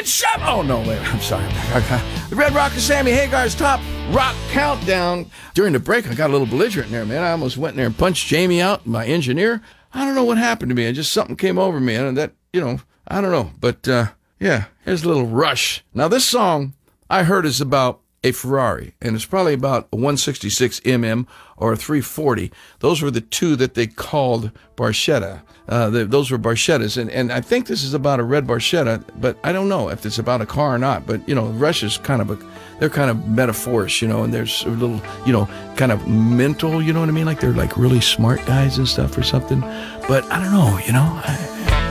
Red Shep. Oh, no, wait, I'm sorry. The Red Rock and Sammy Hagar's Top Rock Countdown. During the break, I got a little belligerent in there, man. I almost went in there and punched Jamie out, my engineer. I don't know what happened to me. Something came over me, and that, I don't know. But, yeah, here's a little Rush. Now, this song I heard is about a Ferrari, and it's probably about a 166 mm or a 340. Those were the two that they called Barchetta. Those were Barchettas, and I think this is about a red Barchetta, but I don't know if it's about a car or not. But, Rush is they're kind of metaphors, and there's a little, kind of mental, you know what I mean? Like they're like really smart guys and stuff or something. But I don't know,